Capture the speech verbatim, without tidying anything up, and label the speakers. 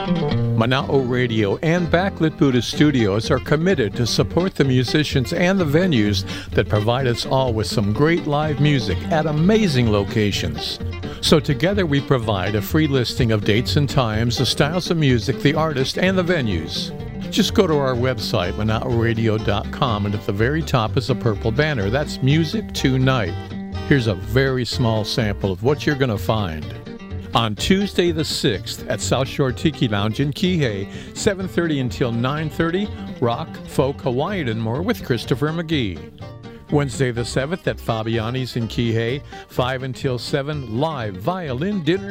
Speaker 1: Mana'o Radio and Backlit Buddhist Studios are committed to support the musicians and the venues that provide us all with some great live music at amazing locations. So together we provide a free listing of dates and times, the styles of music, the artists, and the venues. Just go to our website, mana'o radio dot com, and at the very top is a purple banner. That's Music Tonight. Here's a very small sample of what you're going to find. On Tuesday the sixth at South Shore Tiki Lounge in Kihei, seven thirty until nine thirty, rock, folk, Hawaiian, and more with Christopher McGee. Wednesday the seventh at Fabiani's in Kihei, five until seven, live violin dinner